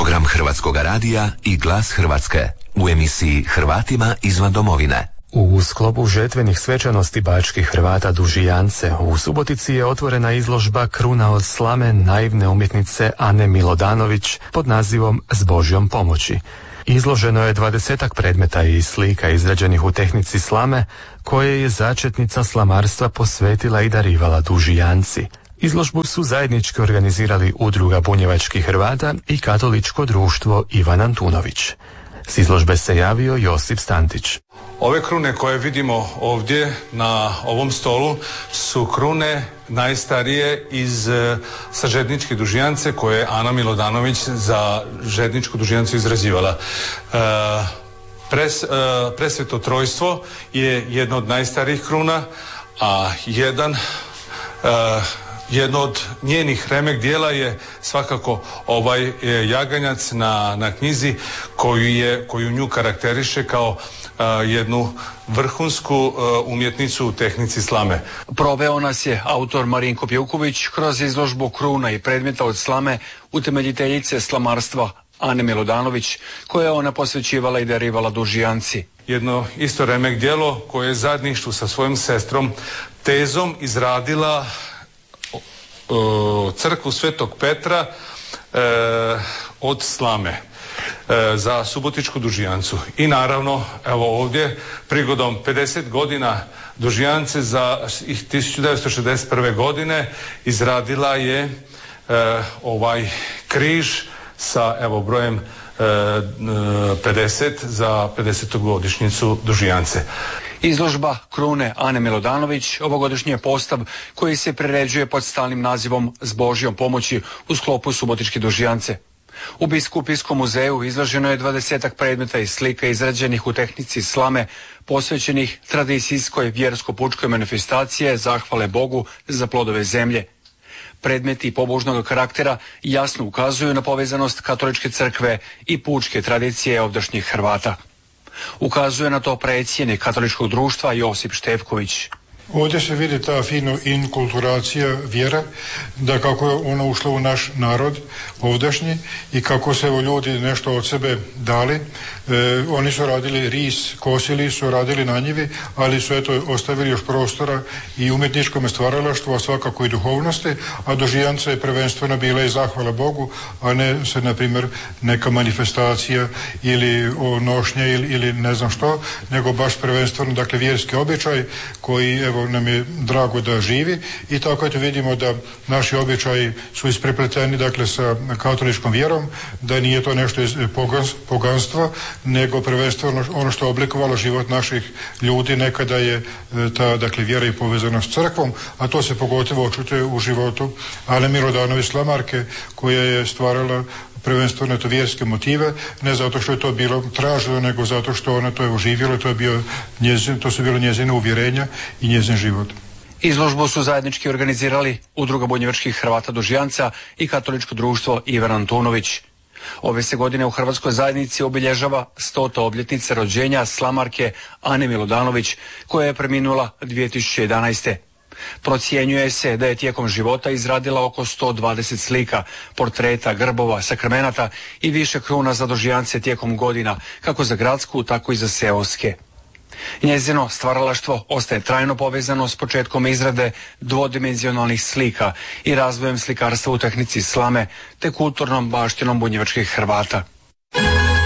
Program Hrvatskog radija i Glas Hrvatske u emisiji Hrvatima izvan domovine. U sklopu žetvenih svečanosti bačkih Hrvata Dužijance u Subotici je otvorena izložba Kruna od slame naivne umjetnice Ane Milodanović pod nazivom S Božjom pomoći. Izloženo je 20-ak predmeta i slika izrađenih u tehnici slame koje je začetnica slamarstva posvetila i darivala Dužijanci. Izložbu su zajednički organizirali Udruga bunjevačkih Hrvata i Katoličko društvo Ivan Antunović. S izložbe se javio Josip Stantić. Ove krune koje vidimo ovdje na ovom stolu su krune najstarije sa Žedničke Dužijance koje je Ana Milodanović za Žedničku Dužijancu izrađivala. Presveto trojstvo je jedno od najstarijih kruna, a jedno od njenih remek dijela je svakako ovaj jaganjac na knjizi koju nju karakteriše kao jednu vrhunsku umjetnicu u tehnici slame. Proveo nas je autor Marinko Pjuković kroz izložbu kruna i predmeta od slame utemeljiteljice slamarstva Ane Milodanović, koje je ona posvećivala i darivala Dužijanci. Jedno isto remek djelo koje je zajedništvu sa svojom sestrom Tezom izradila crkvu Svetog Petra od slame za Subotičku Dužijancu. I naravno, evo ovdje, prigodom 50 godina Dužijance za 1961. godine izradila je ovaj križ sa brojem 50 za 50. godišnjicu Dužijance. Izložba krune Ane Milodanović ovogodišnji je postav koji se priređuje pod stalnim nazivom S Božjom pomoći u sklopu Subotičke Dužijance. U Biskupijskom muzeju izloženo je 20-ak predmeta i slika izrađenih u tehnici slame posvećenih tradicijskoj vjersko-pučkoj manifestacije zahvale Bogu za plodove zemlje. Predmeti pobožnog karaktera jasno ukazuju na povezanost katoličke crkve i pučke tradicije ovdašnjih Hrvata. Ukazuje na to predsjednik Katoličkog društva Josip Števković. Ovdje se vidi ta fino inkulturacija vjera, da kako je ona ušla u naš narod ovdašnji i kako se ljudi nešto od sebe dali. Oni su radili ris, kosili su, radili na njivi, ali su ostavili još prostora i umjetničkom stvaralaštvu, a svakako i duhovnosti, a Dužijance je prvenstveno bila i zahvala Bogu, a ne se, na primjer, neka manifestacija ili nošnje ili ne znam što, nego baš prvenstveno, dakle, vjerski običaj koji, evo, nam je drago da živi i tako eto vidimo da naši običaji su isprepleteni, dakle, sa katoličkom vjerom, da nije to nešto iz poganstva, nego prvenstveno ono što je oblikovalo život naših ljudi nekada je ta, dakle, vjera i povezanost s crkvom, a to se pogotovo očituje u životu Ane Milodanović Slamarke, koja je stvarala prvenstveno to vjerske motive, ne zato što je to bilo traženo, nego zato što ona to je oživjela, to su bilo njezine uvjerenja i njezin život. Izložbu su zajednički organizirali Udruga bunjevačkih Hrvata Dužijanca i Katoličko društvo Ivan Antunović. Ove se godine u Hrvatskoj zajednici obilježava 100. obljetnica rođenja slamarke Ane Milodanović, koja je preminula 2011. Procjenjuje se da je tijekom života izradila oko 120 slika, portreta, grbova, sakramenata i više kruna za Dužijance tijekom godina, kako za gradsku, tako i za seoske. Njezino stvaralaštvo ostaje trajno povezano s početkom izrade dvodimenzionalnih slika i razvojem slikarstva u tehnici slame te kulturnom baštinom bunjevačkih Hrvata.